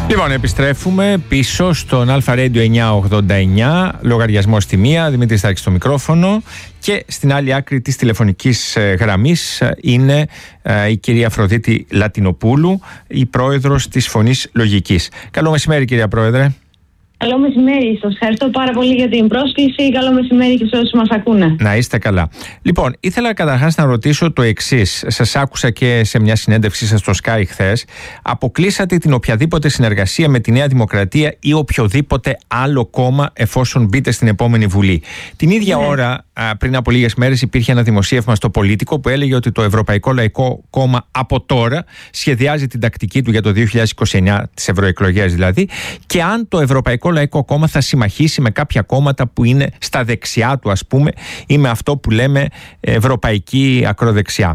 Λοιπόν, επιστρέφουμε πίσω στον Αλφα Radio 989, λογαριασμός στη μία, Δημήτρης Στάκης στο μικρόφωνο, και στην άλλη άκρη της τηλεφωνικής γραμμής είναι η κυρία Αφροδίτη Λατινοπούλου, η πρόεδρος της Φωνής Λογικής. Καλό μεσημέρι, κυρία Πρόεδρε. Καλό μεσημέρι. Σας ευχαριστώ πάρα πολύ για την πρόσκληση. Καλό μεσημέρι και σε όσους μας ακούνε. Να είστε καλά. Λοιπόν, ήθελα καταρχάς να ρωτήσω το εξής. Σας άκουσα και σε μια συνέντευξή σας στο Sky χθες. Αποκλείσατε την οποιαδήποτε συνεργασία με τη Νέα Δημοκρατία ή οποιοδήποτε άλλο κόμμα εφόσον μπείτε στην επόμενη Βουλή. Την ίδια ώρα, πριν από λίγες μέρες, υπήρχε ένα δημοσίευμα στο Πολίτικο που έλεγε ότι το Ευρωπαϊκό Λαϊκό Κόμμα από τώρα σχεδιάζει την τακτική του για το 2029, τις ευρωεκλογές δηλαδή, και αν το Ευρωπαϊκό Λαϊκό Κόμμα θα συμμαχίσει με κάποια κόμματα που είναι στα δεξιά του, ας πούμε, ή με αυτό που λέμε ευρωπαϊκή ακροδεξιά.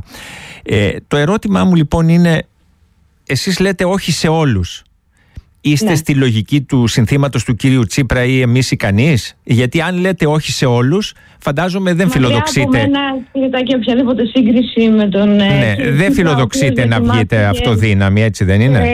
Το ερώτημά μου λοιπόν είναι, εσείς λέτε όχι σε όλους. Είστε στη λογική του συνθήματος του κυρίου Τσίπρα ή εμείς ή κανείς? Γιατί αν λέτε όχι σε όλους, φαντάζομαι δεν φιλοδοξείτε. Από μένα, και οποιαδήποτε σύγκριση με τον... δεν φιλοδοξείτε να βγείτε αυτοδύναμοι, έτσι δεν είναι?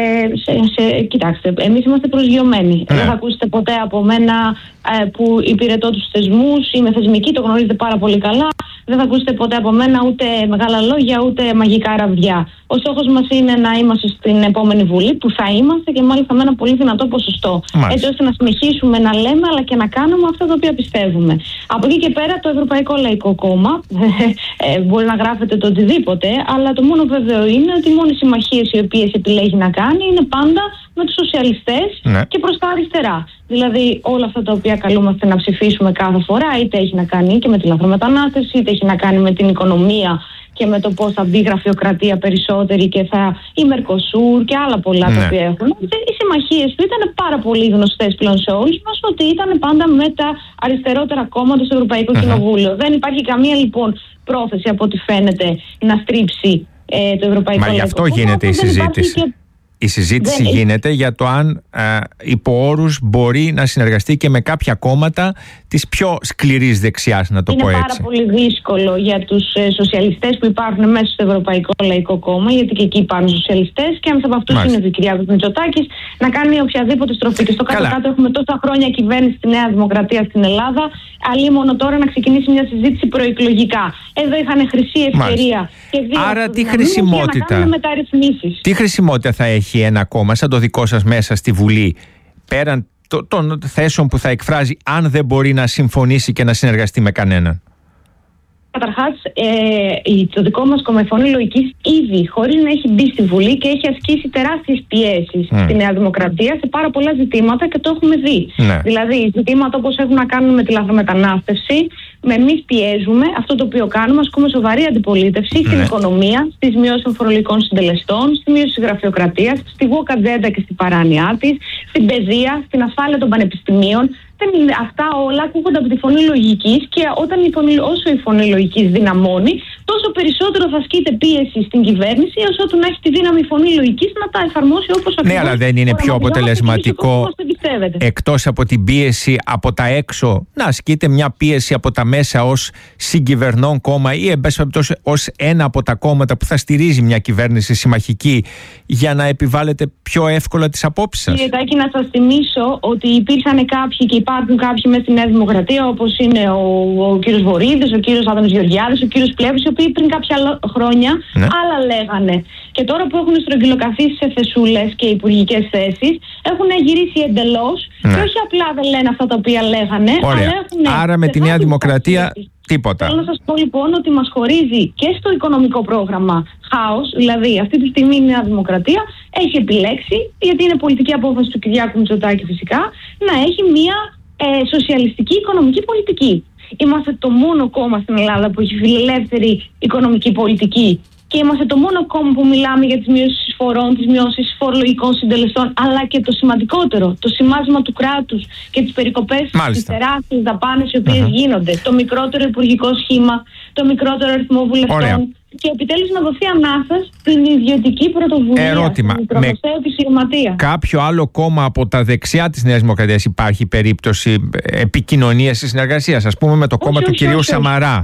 Κοιτάξτε, εμείς είμαστε προσγειωμένοι. Δεν θα ακούσετε ποτέ από μένα που υπηρετώ τους θεσμούς, είμαι θεσμική, το γνωρίζετε πάρα πολύ καλά. Δεν θα ακούσετε ποτέ από μένα ούτε μεγάλα λόγια, ούτε μαγικά ραβδιά. Ο στόχος μας είναι να είμαστε στην επόμενη Βουλή, που θα είμαστε και μάλιστα με ένα πολύ δυνατό ποσοστό. Έτσι ώστε να συνεχίσουμε να λέμε αλλά και να κάνουμε αυτά τα οποία πιστεύουμε. Από εκεί και πέρα, το Ευρωπαϊκό Λαϊκό Κόμμα μπορεί να γράφετε το οτιδήποτε, αλλά το μόνο βέβαιο είναι ότι οι μόνες συμμαχίες οι οποίες επιλέγει να κάνει είναι πάντα με τους σοσιαλιστές και προς τα αριστερά. Δηλαδή, όλα αυτά τα οποία καλούμαστε να ψηφίσουμε κάθε φορά, είτε έχει να κάνει και με τη λαθρομετανάστευση, είτε έχει να κάνει με την οικονομία και με το πώς θα μπει γραφειοκρατία περισσότερη και η Μερκοσούρ και άλλα πολλά τα οποία έχουν. Οι συμμαχίες του ήταν πάρα πολύ γνωστές πλέον σε όλους μας, ότι ήταν πάντα με τα αριστερότερα κόμματα στο Ευρωπαϊκό Κοινοβούλιο. Δεν υπάρχει καμία λοιπόν πρόθεση από ό,τι φαίνεται να στρίψει το Ευρωπαϊκό Κοινοβούλιο. Μα γι' αυτό γίνεται η συζήτηση. Η συζήτηση γίνεται για το αν υπό όρους μπορεί να συνεργαστεί και με κάποια κόμματα της πιο σκληρής δεξιάς, να το πω έτσι. Είναι πάρα πολύ δύσκολο για τους σοσιαλιστές που υπάρχουν μέσα στο Ευρωπαϊκό Λαϊκό Κόμμα, γιατί και εκεί υπάρχουν σοσιαλιστές, και ένας από αυτούς είναι ο Κυριάκος Μητσοτάκης, να κάνει οποιαδήποτε στροφή. Και στο κάτω-κάτω έχουμε τόσα χρόνια κυβέρνηση στη Νέα Δημοκρατία στην Ελλάδα, αλίμονο τώρα να ξεκινήσει μια συζήτηση προεκλογικά. Εδώ είχαν χρυσή ευκαιρία. Άρα τι χρησιμότητα θα έχει ένα κόμμα σαν το δικό σας μέσα στη Βουλή, πέραν των θέσεων που θα εκφράζει, αν δεν μπορεί να συμφωνήσει και να συνεργαστεί με κανέναν? Καταρχάς, το δικό μας κόμμα, η Φωνή Λογικής, ήδη χωρίς να έχει μπει στη Βουλή και έχει ασκήσει τεράστιες πιέσεις στη Νέα Δημοκρατία σε πάρα πολλά ζητήματα και το έχουμε δει. Δηλαδή, ζητήματα όπως έχουν να κάνουν με τη λαθρομετανάστευση, εμείς πιέζουμε αυτό το οποίο κάνουμε, ασκούμε σοβαρή αντιπολίτευση στην οικονομία, στις μειώσεις των φορολογικών συντελεστών, στη μείωση της γραφειοκρατίας, στη woke agenda και στην παράνοιά της, στην παιδεία, στην ασφάλεια των πανεπιστημίων. Αυτά όλα ακούγονται από τη Φωνή Λογικής, και όσο η Φωνή Λογικής δυναμώνει, τόσο περισσότερο θα ασκείται πίεση στην κυβέρνηση, έως ότου να έχει τη δύναμη η Φωνή Λογικής να τα εφαρμόσει όπως ακριβώς. Ναι, αλλά δεν είναι πιο αποτελεσματικό, εκτός από την πίεση από τα έξω, να ασκείται μια πίεση από τα μέσα ως συγκυβερνών κόμμα ή ως ένα από τα κόμματα που θα στηρίζει μια κυβέρνηση συμμαχική, για να επιβάλλετε πιο εύκολα τις απόψεις σας? Κύριε Τάκη, να σας θυμίσω ότι υπήρχαν κάποιοι και υπάρχουν κάποιοι μέσα στη Νέα Δημοκρατία, όπως είναι ο κύριος Βορίδης, ο κύριος Άδωνης Γεωργιάδης, ο κύριος Πλεύρης, οι οποίοι πριν κάποια χρόνια άλλα λέγανε. Και τώρα που έχουν στρογγυλοκαθίσει σε θεσούλες και υπουργικές θέσεις, έχουν γυρίσει εντελώς και όχι απλά δεν λένε αυτά τα οποία λέγανε, αλλά έχουν. Άρα με τη Νέα Δημοκρατία τίποτα. Θέλω να σας πω λοιπόν ότι μας χωρίζει και στο οικονομικό πρόγραμμα χάος. Δηλαδή, αυτή τη στιγμή η Νέα Δημοκρατία έχει επιλέξει, γιατί είναι πολιτική απόφαση του Κυριάκου Μητσοτάκη φυσικά, να έχει μια σοσιαλιστική οικονομική πολιτική. Είμαστε το μόνο κόμμα στην Ελλάδα που έχει φιλελεύθερη οικονομική πολιτική. Και είμαστε το μόνο κόμμα που μιλάμε για τις μειώσεις εισφορών, τις μειώσεις φορολογικών συντελεστών, αλλά και το σημαντικότερο, το σημάζιμα του κράτους και τις περικοπές στις τεράστιες δαπάνες οι οποίες γίνονται. Το μικρότερο υπουργικό σχήμα, το μικρότερο αριθμό βουλευτών. Και επιτέλους να δοθεί ανάσα στην ιδιωτική πρωτοβουλία. Ερώτημα. Με επιχειρηματία. Κάποιο άλλο κόμμα από τα δεξιά της Νέας Δημοκρατίας υπάρχει περίπτωση επικοινωνίας ή συνεργασίας, ας πούμε με το κόμμα του κυρίου Σαμαρά?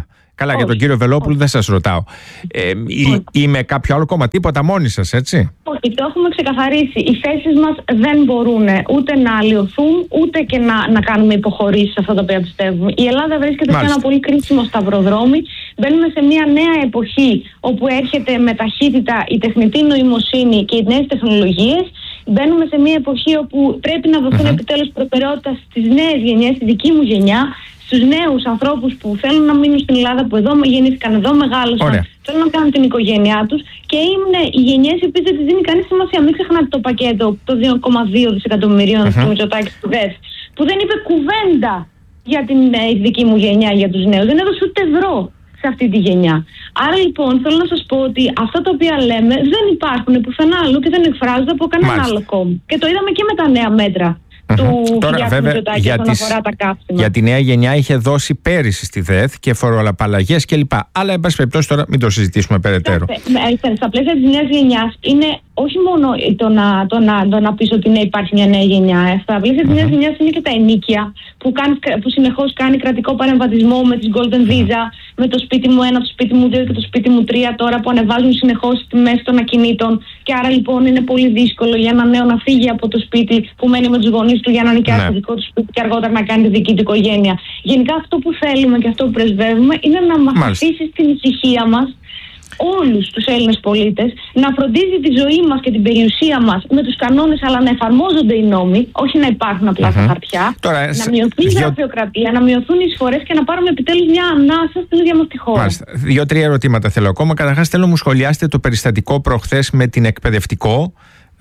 Καλά, για τον κύριο Βελόπουλο δεν σας ρωτάω. Ή με κάποιο άλλο κόμμα, τίποτα, μόνοι σας, έτσι? Όχι, το έχουμε ξεκαθαρίσει. Οι θέσεις μας δεν μπορούν ούτε να αλλοιωθούν, ούτε και να κάνουμε υποχωρήσεις σε αυτά τα οποία πιστεύουμε. Η Ελλάδα βρίσκεται σε ένα πολύ κρίσιμο σταυροδρόμι. Μπαίνουμε σε μια νέα εποχή όπου έρχεται με ταχύτητα η τεχνητή νοημοσύνη και οι νέες τεχνολογίες. Μπαίνουμε σε μια εποχή όπου πρέπει να δοθούν επιτέλους προτεραιότητα στις νέες γενιές, στη δική μου γενιά, στους νέους ανθρώπους που θέλουν να μείνουν στην Ελλάδα, που εδώ γεννήθηκαν, εδώ μεγάλωσαν, θέλουν να κάνουν την οικογένειά τους, και είναι οι γενιές οι οποίες δεν τις δίνει κανείς σημασία. Μην ξεχνάτε το πακέτο, το 2,2 δισεκατομμυρίων του Μητσοτάκη του ΔΕΘ, που δεν είπε κουβέντα για την δική μου γενιά, για τους νέους. Δεν έδωσε ούτε ευρώ σε αυτή τη γενιά. Άρα λοιπόν θέλω να σας πω ότι αυτά τα οποία λέμε δεν υπάρχουν πουθενά αλλού και δεν εκφράζονται από κανένα άλλο κόμμα. Και το είδαμε και με τα νέα μέτρα του Κυριάκου Μητσοτάκη όσον αφορά τα καύσιμα. Για τη νέα γενιά είχε δώσει πέρυσι στη ΔΕΘ και φοροαπαλλαγές κλπ. Αλλά εν πάση περιπτώσει τώρα μην το συζητήσουμε περαιτέρω. Στα πλαίσια της νέας γενιάς είναι όχι μόνο το να πεις ότι ναι, υπάρχει μια νέα γενιά. Στα πλαίσια της νέας γενιάς είναι και τα ενίκια που συνεχώς κάνει κρατικό παρεμβατισμό με τις Golden Visa, με το σπίτι μου 1, το σπίτι μου 2 και το σπίτι μου 3 τώρα, που ανεβάζουν συνεχώς τις τιμές των ακινήτων. Και άρα λοιπόν είναι πολύ δύσκολο για ένα νέο να φύγει από το σπίτι που μένει με τους γονείς του για να νοικιάσει το δικό του σπίτι και αργότερα να κάνει τη δική του οικογένεια. Γενικά αυτό που θέλουμε και αυτό που πρεσβεύουμε είναι να μας αφήσει στην ησυχία μας όλους τους Έλληνες πολίτες, να φροντίζει τη ζωή μας και την περιουσία μας με τους κανόνες, αλλά να εφαρμόζονται οι νόμοι, όχι να υπάρχουν απλά στα χαρτιά. Τώρα, να μειωθεί η γραφειοκρατία, να μειωθούν οι εισφορές και να πάρουμε επιτέλους μια ανάσα στην ίδια μας τη χώρα. 2-3 ερωτήματα θέλω ακόμα. Καταρχάς, θέλω να μου σχολιάσετε το περιστατικό προχθές με την εκπαιδευτικό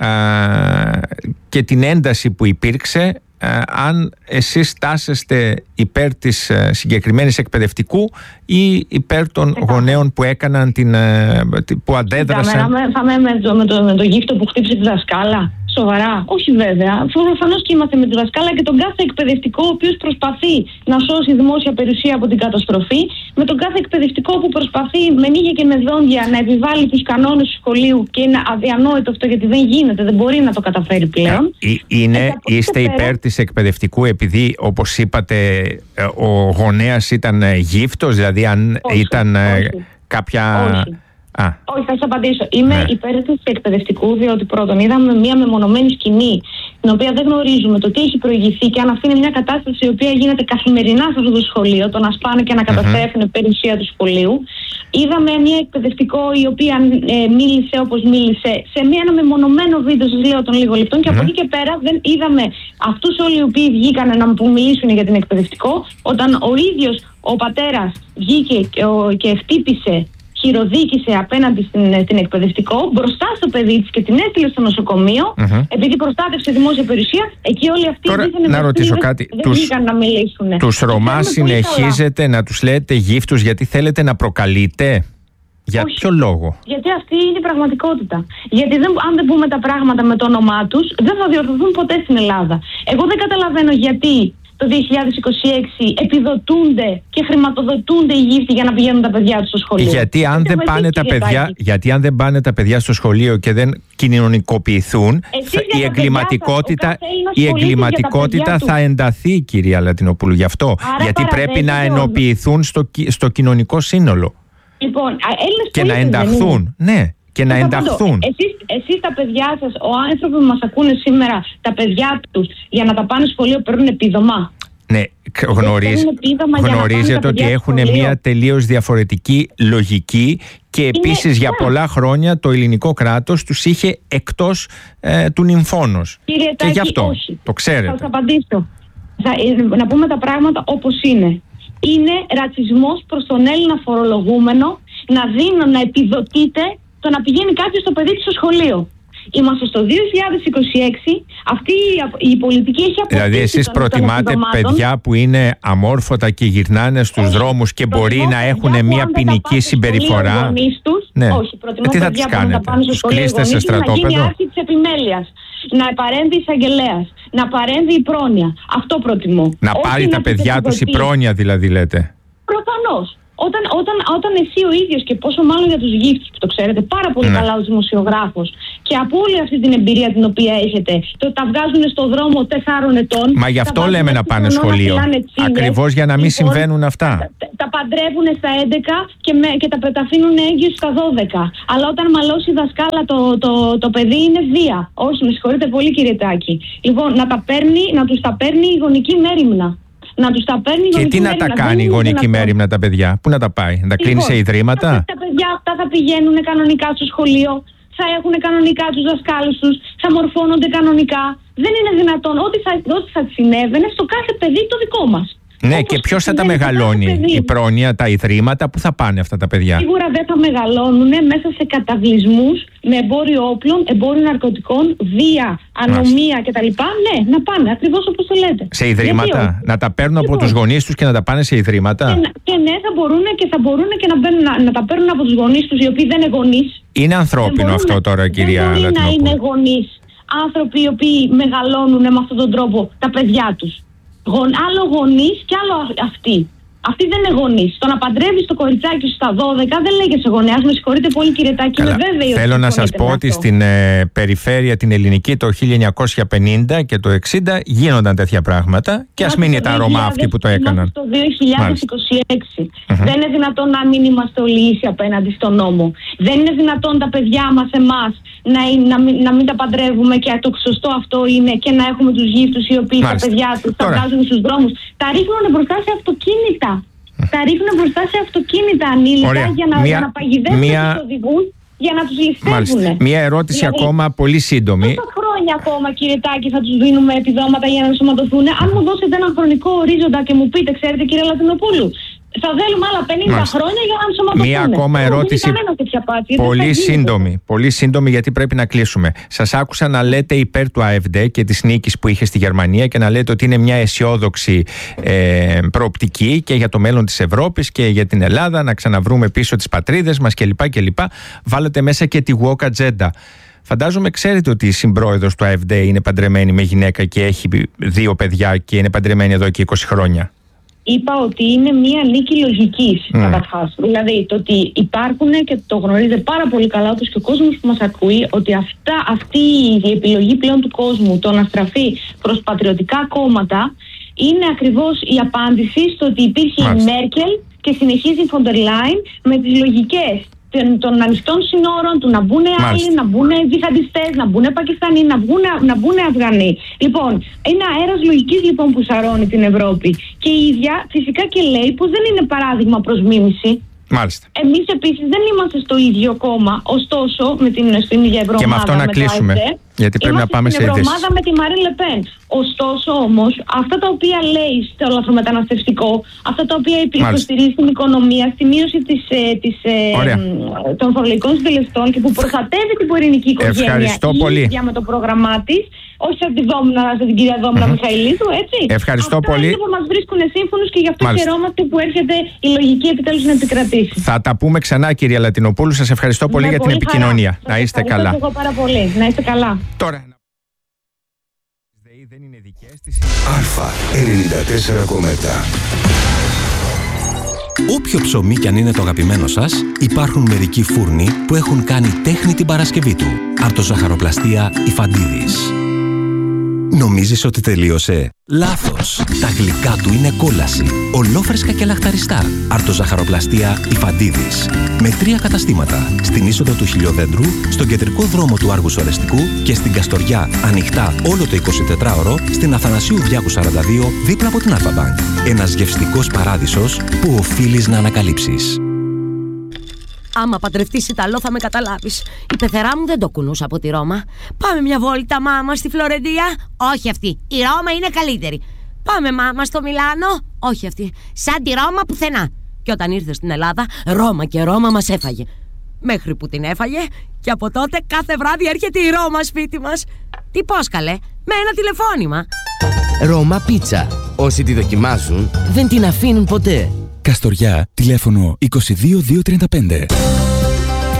και την ένταση που υπήρξε. Αν εσείς τάσεστε υπέρ της συγκεκριμένης εκπαιδευτικού ή υπέρ των γονέων που έκαναν που αντέδρασαν. Με το γύφτο που χτύπησε τη δασκάλα. Σοβαρά. Όχι βέβαια. Προφανώς και είμαστε με τη δασκάλα και τον κάθε εκπαιδευτικό ο οποίος προσπαθεί να σώσει δημόσια περιουσία από την καταστροφή, με τον κάθε εκπαιδευτικό που προσπαθεί με νύχια και με δόντια να επιβάλλει τους κανόνες του σχολείου, και είναι αδιανόητο αυτό γιατί δεν γίνεται, δεν μπορεί να το καταφέρει πλέον. Είστε υπέρ της εκπαιδευτικού επειδή, όπως είπατε, ο γονέας ήταν γύφτος, δηλαδή αν ήταν κάποια... Όχι, θα σας απαντήσω. Είμαι υπέρ της εκπαιδευτικού, διότι πρώτον είδαμε μια μεμονωμένη σκηνή, την οποία δεν γνωρίζουμε το τι έχει προηγηθεί, και αν αυτή είναι μια κατάσταση η οποία γίνεται καθημερινά σε αυτό το σχολείο, το να σπάνε και να καταστρέφουν περιουσία του σχολείου. Είδαμε μια εκπαιδευτικό η οποία μίλησε όπως μίλησε σε ένα μεμονωμένο βίντεο, σας λέω, των λίγων λεπτών, και από εκεί και πέρα δεν είδαμε αυτούς όλοι οι οποίοι βγήκαν να μιλήσουν για την εκπαιδευτικό, όταν ο ίδιος ο πατέρας βγήκε και χτύπησε, χειροδίκησε απέναντι στην εκπαιδευτικό μπροστά στο παιδί της και την έστειλε στο νοσοκομείο, επειδή προστάτευσε δημόσια περιουσία. Εκεί όλοι αυτοί δεν βγήκαν να μιλήσουν. Τους Ρωμά συνεχίζετε να τους λέτε γύφτους γιατί θέλετε να προκαλείτε? Για ποιο λόγο? Γιατί αυτή είναι η πραγματικότητα. Γιατί αν δεν πούμε τα πράγματα με το όνομά τους, δεν θα διορθωθούν ποτέ στην Ελλάδα. Εγώ δεν καταλαβαίνω γιατί το 2026 επιδοτούνται και χρηματοδοτούνται οι γύφτοι για να πηγαίνουν τα παιδιά τους στο σχολείο. Γιατί αν δεν πάνε τα παιδιά στο σχολείο και δεν κοινωνικοποιηθούν, η εγκληματικότητα θα ενταθεί, κυρία Λατινοπούλου, γι' αυτό. Γιατί πρέπει να ενοποιηθούν στο κοινωνικό σύνολο. Λοιπόν, και να ενταχθούν. Ναι. Και να ενταχθούν. Εσείς τα παιδιά σας, ο άνθρωποι που μας ακούνε σήμερα, τα παιδιά τους για να τα πάνε στο σχολείο παίρνουν επίδομα? Ναι, γνωρίζετε ότι έχουν μια τελείως διαφορετική λογική και επίσης για πολλά χρόνια το ελληνικό κράτος τους είχε εκτός του νυμφώνος. Κύριε και γι' αυτό όχι. Το ξέρετε. Θα σας απαντήσω. Να πούμε τα πράγματα όπως είναι. Είναι ρατσισμός προς τον Έλληνα φορολογούμενο να επιδοτείται το να πηγαίνει κάποιος στο παιδί του στο σχολείο. Είμαστε στο 2026, αυτή η πολιτική έχει αποκτήσει. Δηλαδή εσείς προτιμάτε παιδιά που είναι αμόρφωτα και γυρνάνε στους δρόμους και μπορεί να έχουν μια ποινική συμπεριφορά? Ναι. Όχι, προτιμώ παιδιά που να πάνε στο σχολείο γονείς τους, να γίνει άρση της επιμέλειας, να παρέμβει εισαγγελέας, να παρέμβει η πρόνοια. Αυτό προτιμώ. Να πάρει τα παιδιά τους η πρόνοια δηλαδή, λέτε? Προφανώς. Όταν εσύ ο ίδιος, και πόσο μάλλον για τους γύφτους που το ξέρετε πάρα πολύ καλά ως δημοσιογράφος, και από όλη αυτή την εμπειρία την οποία έχετε, τα βγάζουν στο δρόμο 4 ετών. Μα γι' αυτό λέμε να πάνε σχολείο. Ακριβώς για να μην συμβαίνουν αυτά. Τα παντρεύουν στα 11 και τα αφήνουν έγκυους στα 12. Αλλά όταν μαλώσει η δασκάλα το παιδί είναι βία. Όχι, με συγχωρείτε πολύ, κύριε Τάκη. Λοιπόν, να τους τα παίρνει η γονική μέριμνα. Και τι να τα κάνει η γονική μέριμνα τα παιδιά, πού να τα πάει, να τα κλείνει σε ιδρύματα? Τα παιδιά αυτά θα πηγαίνουν κανονικά στο σχολείο, θα έχουν κανονικά τους δασκάλους τους, θα μορφώνονται κανονικά. Δεν είναι δυνατόν ό,τι θα συνέβαινε στο κάθε παιδί το δικό μας. Ναι, όπως και ποιος θα τα μεγαλώνει? Η πρόνοια, τα ιδρύματα, πού θα πάνε αυτά τα παιδιά? Σίγουρα δεν θα μεγαλώνουν μέσα σε καταβλισμούς με εμπόριο όπλων, εμπόριο ναρκωτικών, βία, ανομία κτλ. Ναι, να πάνε ακριβώς όπως το λέτε. Σε ιδρύματα, να τα παίρνουν από τους γονείς τους και να τα πάνε σε ιδρύματα. Και ναι, θα μπορούν και να τα παίρνουν από τους γονείς τους, οι οποίοι δεν είναι γονείς. Είναι ανθρώπινο αυτό τώρα, κυρία Λατινοπούλου? Δεν μπορεί να είναι γονείς άνθρωποι οι οποίοι μεγαλώνουν με αυτόν τον τρόπο τα παιδιά τους. Άλλο γονείς και άλλο αυτοί. Αυτοί δεν είναι γονείς. Το να παντρεύεις το κοριτσάκι σου στα 12 δεν λέγεσαι γονέας. Με συγχωρείτε πολύ, κύριε Τάκη. Θέλω να σας πω ότι στην περιφέρεια την ελληνική το 1950 και το 60 γίνονταν τέτοια πράγματα. Και ας μην είναι τα Ρωμά αυτοί που το έκαναν. Το 2026. Δεν είναι δυνατόν να μην είμαστε όλοι ίσοι απέναντι στον νόμο. Δεν είναι δυνατόν τα παιδιά μας, εμάς, να μην τα παντρεύουμε, και το σωστό αυτό είναι, και να έχουμε τους γύφτους οι οποίοι τα παιδιά τους τα βγάζουν στους δρόμους. Τα ρίχνουν μπροστά σε αυτοκίνητα. Τα ρίχνουν μπροστά σε αυτοκίνητα ανήλικα για να παγιδεύουν τους οδηγούς, για να τους ληστεύουν. Μία ερώτηση ακόμα πολύ σύντομη. Πόσα χρόνια ακόμα, κύριε Τάκη, θα τους δίνουμε επιδόματα για να ενσωματωθούν? Αν μου δώσετε έναν χρονικό ορίζοντα και μου πείτε, ξέρετε, κύριε Λατινοπούλου, θα θέλουμε άλλα 50 χρόνια για να ενσωματωθούν. Μία ακόμα ερώτηση πολύ σύντομη, γιατί πρέπει να κλείσουμε. Σας άκουσα να λέτε υπέρ του AfD και της νίκης που είχε στη Γερμανία και να λέτε ότι είναι μια αισιόδοξη προοπτική και για το μέλλον της Ευρώπης και για την Ελλάδα, να ξαναβρούμε πίσω τις πατρίδες μας κλπ. Βάλετε μέσα και τη woke agenda. Φαντάζομαι ξέρετε ότι η συμπρόεδρος του AfD είναι παντρεμένη με γυναίκα και έχει 2 παιδιά και είναι παντρεμένη εδώ και 20 χρόνια. Είπα ότι είναι μία νίκη λογικής, καταρχάς. Δηλαδή, το ότι υπάρχουν, και το γνωρίζετε πάρα πολύ καλά όπως και ο κόσμος που μας ακούει, ότι αυτή η επιλογή πλέον του κόσμου, το να στραφεί προς πατριωτικά κόμματα, είναι ακριβώς η απάντηση στο ότι υπήρχε η Μέρκελ και συνεχίζει η Φοντερ Λάιν με τις λογικές των ανοιχτών συνόρων, του να μπουν άλλοι, να μπουν διχαντιστές, να μπουν Πακιστανοί, να μπουν Αφγανοί. Λοιπόν, είναι αέρας λογικής λοιπόν που σαρώνει την Ευρώπη. Και η ίδια φυσικά και λέει πως δεν είναι παράδειγμα προς μίμηση. Μάλιστα. Εμείς επίσης δεν είμαστε στο ίδιο κόμμα, ωστόσο στην ίδια ευρωομάδα. Και με αυτό να κλείσουμε, γιατί πρέπει να πάμε σε ειδήσεις. Είμαστε στην ευρωομάδα με τη Μαρίν Λεπέν. Ωστόσο όμως, αυτά τα οποία λέει στο λαθρομεταναστευτικό, αυτά τα οποία υποστηρίζει την οικονομία, στη μείωση των φορολογικών συντελεστών και που προστατεύει την πυρηνική οικογένεια, ευχαριστώ πολύ. Με το πρόγραμμά της, όχι σαν την κυρία Δόμνα Μιχαηλίδου, έτσι. Ευχαριστώ αυτά πολύ. Είναι που μας βρίσκουν σύμφωνους και γι' αυτό χαιρόμαστε που έρχεται η λογική επιτέλους να επικρατήσει. Θα τα πούμε ξανά, κυρία Λατινοπούλου. Σας ευχαριστώ πολύ για την επικοινωνία. Να είστε καλά. Εγώ πάρα πολύ. Να είστε καλά. Τώρα. Δεν είναι δικές της. Αλφα 94,7. Όποιο ψωμί κι αν είναι το αγαπημένο σας, υπάρχουν μερικοί φούρνοι που έχουν κάνει τέχνη την Παρασκευή του. Αρτοζαχαροπλαστεία Ιφαντίδης. Νομίζεις ότι τελείωσε? Λάθος! Τα γλυκά του είναι κόλαση. Ολόφρεσκα και λαχταριστά. Αρτοζαχαροπλαστεία Ιφαντίδης. Με 3 καταστήματα. Στην είσοδο του Χιλιοδέντρου, στον κεντρικό δρόμο του Άργους Ορεστικού και στην Καστοριά, ανοιχτά όλο το 24ωρο, στην Αθανασίου Διάκου 42, δίπλα από την Αλφα-Μπανκ. Ένας γευστικός παράδεισος που οφείλεις να ανακαλύψεις. Άμα παντρευτείς Ιταλό θα με καταλάβεις. Η πεθερά μου δεν το κουνούσε από τη Ρώμα. Πάμε μια βόλτα, μάμα, στη Φλωρεντία. Όχι αυτή. Η Ρώμα είναι καλύτερη. Πάμε, μάμα, στο Μιλάνο. Όχι αυτή. Σαν τη Ρώμα πουθενά. Και όταν ήρθε στην Ελλάδα, Ρώμα και Ρώμα μας έφαγε. Μέχρι που την έφαγε, και από τότε κάθε βράδυ έρχεται η Ρώμα σπίτι μας. Τι πώς καλέ, με ένα τηλεφώνημα. Ρώμα πίτσα. Όσοι τη δοκιμάζουν δεν την αφήνουν ποτέ. Καστοριά, τηλέφωνο 22235.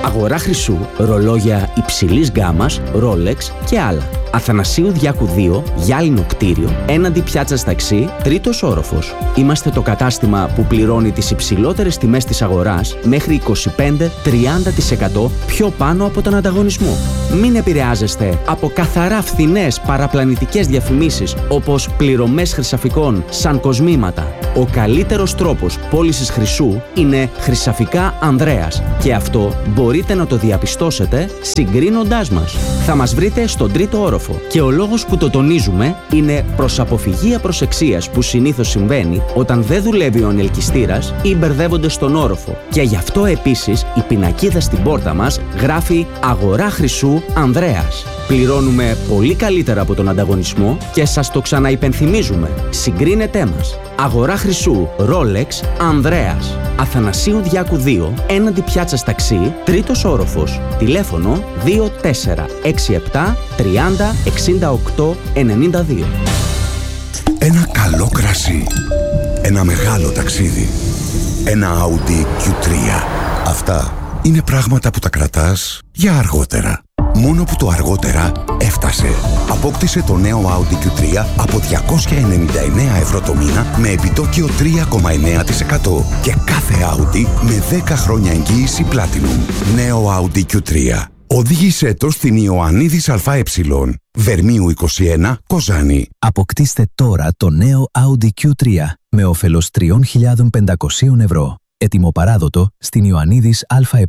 Αγορά χρυσού, ρολόγια υψηλής γκάμας, Rolex και άλλα. Αθανασίου Διάκου 2, γυάλινο κτίριο, έναντι πιάτσας ταξί, τρίτος όροφος. Είμαστε το κατάστημα που πληρώνει τις υψηλότερες τιμές της αγοράς μέχρι 25-30% πιο πάνω από τον ανταγωνισμό. Μην επηρεάζεστε από καθαρά φθηνές παραπλανητικές διαφημίσεις όπως πληρωμές χρυσαφικών σαν κοσμήματα. Ο καλύτερος τρόπος πώλησης χρυσού είναι Χρυσαφικά Ανδρέας και αυτό μπορείτε να το διαπιστώσετε συγκρίνοντάς μας. Θα μας βρείτε στον τρίτο όροφο και ο λόγος που το τονίζουμε είναι προς αποφυγή απροσεξίας που συνήθως συμβαίνει όταν δεν δουλεύει ο ανελκυστήρας ή μπερδεύονται στον όροφο. Και γι' αυτό επίσης η πινακίδα στην πόρτα μας γράφει «Αγορά χρυσού Ανδρέας». Πληρώνουμε πολύ καλύτερα από τον ανταγωνισμό και σας το ξαναυπενθυμίζουμε. Συγκρίνετέ μας. Αγορά χρυσού Rolex Ανδρέας. Αθανασίου Διάκου 2, έναντι πιάτσας ταξί, τρίτος όροφος. Τηλέφωνο 2467 30 68 92. Ένα καλό κρασί. Ένα μεγάλο ταξίδι. Ένα Audi Q3. Αυτά είναι πράγματα που τα κρατάς για αργότερα. Μόνο που το αργότερα έφτασε. Απόκτησε το νέο Audi Q3 από 299 ευρώ το μήνα με επιτόκιο 3,9% και κάθε Audi με 10 χρόνια εγγύηση Platinum. Νέο Audi Q3. Οδήγησέ το στην Ιωαννίδης ΑΕ. Βερμίου 21, Κοζάνη. Αποκτήστε τώρα το νέο Audi Q3 με όφελος 3.500 ευρώ. Έτοιμο παράδοτο στην Ιωαννίδης ΑΕ.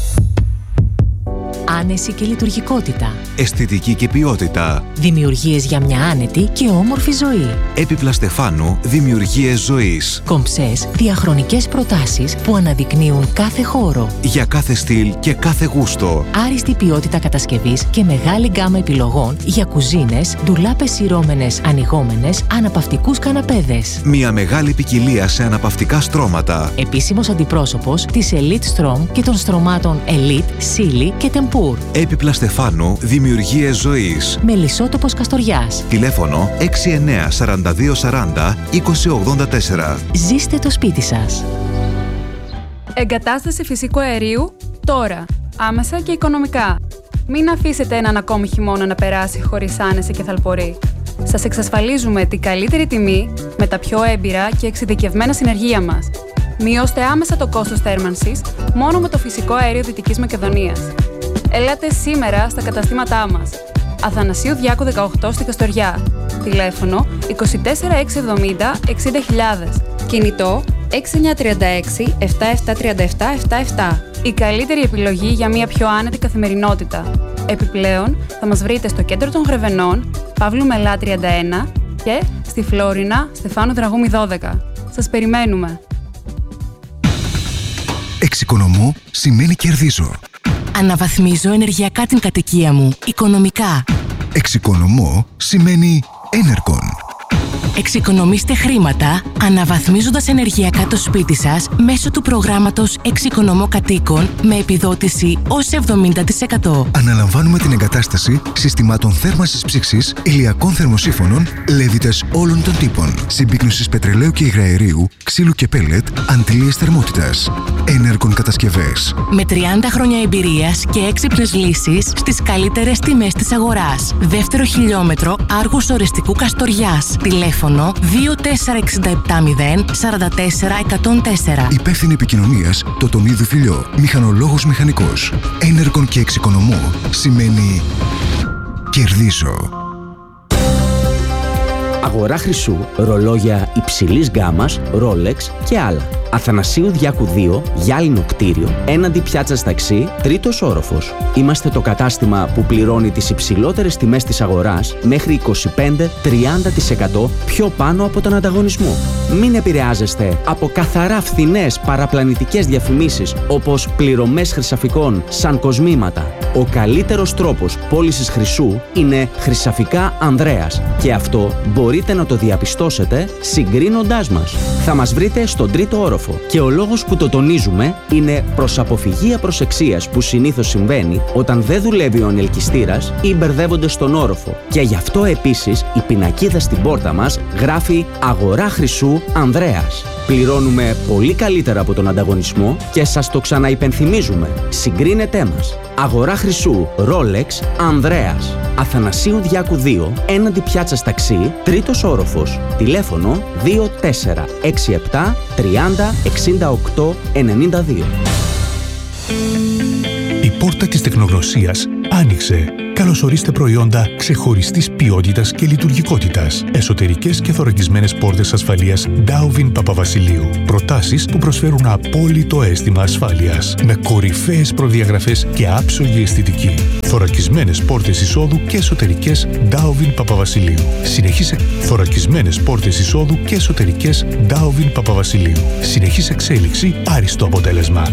Άνεση και λειτουργικότητα. Αισθητική και ποιότητα. Δημιουργίες για μια άνετη και όμορφη ζωή. Έπιπλα Στεφάνου, δημιουργίες ζωής. Κομψές, διαχρονικές προτάσεις που αναδεικνύουν κάθε χώρο. Για κάθε στυλ και κάθε γούστο. Άριστη ποιότητα κατασκευής και μεγάλη γκάμα επιλογών για κουζίνες, ντουλάπες σειρώμενες, ανοιγόμενες, αναπαυτικούς καναπέδες. Μια μεγάλη ποικιλία σε αναπαυτικά στρώματα. Επίσημος αντιπρόσωπος της Elite Strom και των στρωμάτων Elite, Silly και Tempur. Έπιπλα Στεφάνου, δημιουργίες ζωής. Μελισσότοπος Καστοριάς. Τηλέφωνο 69 42 40 20 84. Ζήστε το σπίτι σας. Εγκατάσταση φυσικού αερίου τώρα. Άμεσα και οικονομικά. Μην αφήσετε έναν ακόμη χειμώνα να περάσει χωρίς άνεση και θαλπορή. Σας εξασφαλίζουμε την καλύτερη τιμή με τα πιο έμπειρα και εξειδικευμένα συνεργεία μας. Μειώστε άμεσα το κόστος θέρμανσης μόνο με το φυσικό αέριο Δυτικής Μακεδονίας. Ελάτε σήμερα στα καταστήματά μας. Αθανασίου Διάκου 18 στη Καστοριά. Τηλέφωνο 24670 60.000. Κινητό 6936 7737 77. Η καλύτερη επιλογή για μια πιο άνετη καθημερινότητα. Επιπλέον, θα μας βρείτε στο κέντρο των Γρεβενών, Παύλου Μελά 31 και στη Φλόρινα, Στεφάνου Δραγούμη 12. Σας περιμένουμε. Εξοικονομώ σημαίνει κερδίζω. Αναβαθμίζω ενεργειακά την κατοικία μου, οικονομικά. Εξοικονομώ σημαίνει Enercon. Εξοικονομήστε χρήματα αναβαθμίζοντας ενεργειακά το σπίτι σας μέσω του προγράμματος Εξοικονομώ Κατοίκων με επιδότηση ως 70%. Αναλαμβάνουμε την εγκατάσταση συστημάτων θέρμανσης ψήξης, ηλιακών θερμοσύφωνων, λέβητες όλων των τύπων, συμπίκνωσης πετρελαίου και υγραερίου, ξύλου και πέλετ, αντιλίες θερμότητας. Enercon κατασκευές. Με 30 χρόνια εμπειρίας και έξυπνες λύσεις στις καλύτερες τιμές της αγοράς. Δεύτερο χιλιόμετρο Άργους Ορεστικού Καστοριάς. Τηλέφωνο 24670 44 104. Υπεύθυνη επικοινωνίας Τοτονίδου Φιλιό. Μηχανολόγος μηχανικός. Enercon και εξοικονομώ σημαίνει κερδίζω. Αγορά χρυσού, ρολόγια υψηλής γκάμας, Rolex και άλλα. Αθανασίου Διάκου 2, γυάλινο κτίριο, έναντι πιάτσας ταξί, τρίτος όροφος. Είμαστε το κατάστημα που πληρώνει τις υψηλότερες τιμές της αγοράς μέχρι 25-30% πιο πάνω από τον ανταγωνισμό. Μην επηρεάζεστε από καθαρά φθηνές παραπλανητικές διαφημίσεις όπως πληρωμές χρυσαφικών σαν κοσμήματα. Ο καλύτερος τρόπος πώλησης χρυσού είναι Χρυσαφικά Ανδρέας και αυτό μπορείτε να το διαπιστώσετε συγκρίνοντάς μας. Θα μας βρείτε στον τρίτο όροφο. όροφο. Και ο λόγος που το τονίζουμε είναι προς αποφυγή απροσεξίας που συνήθως συμβαίνει όταν δεν δουλεύει ο ανελκυστήρας ή μπερδεύονται στον όροφο. Και γι' αυτό επίσης η πινακίδα στην πόρτα μας γράφει «Αγορά χρυσού Ανδρέας». Πληρώνουμε πολύ καλύτερα από τον ανταγωνισμό και σας το ξαναυπενθυμίζουμε. Συγκρίνετέ μας. Αγορά χρυσού Rolex Ανδρέας. Αθανασίου Διάκου 2, έναντι πιάτσας ταξί, τρίτος όροφος. Τηλέφωνο 2467 30 68 92. Η πόρτα της τεχνογνωσίας άνοιξε. Καλωσορίστε προϊόντα ξεχωριστής ποιότητας και λειτουργικότητας. Εσωτερικές και θωρακισμένες πόρτες ασφαλείας Dowvin Παπαβασιλείου. Προτάσεις που προσφέρουν απόλυτο αίσθημα ασφάλειας. Με κορυφαίες προδιαγραφές και άψογη αισθητική. Θωρακισμένες πόρτες εισόδου και εσωτερικές Dowvin Παπαβασιλείου. Θωρακισμένες πόρτες εισόδου και εσωτερικές Dowvin Παπαβασιλείου. Συνεχής εξέλιξη, άριστο αποτέλεσμα.